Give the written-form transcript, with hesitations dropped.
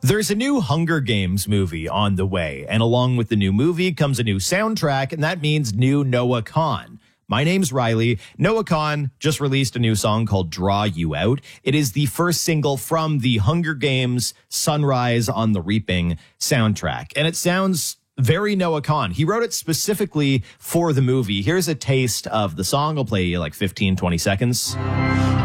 There's a new Hunger Games movie on the way, and along with the new movie comes a new soundtrack, and that means new Noah Kahan. My name's Riley. Noah Kahan just released a new song called Draw You Out. It is the first single from the Hunger Games Sunrise on the Reaping soundtrack, and it sounds very Noah Kahan. He wrote it specifically for the movie. Here's a taste of the song. I'll play you like 15, 20 seconds.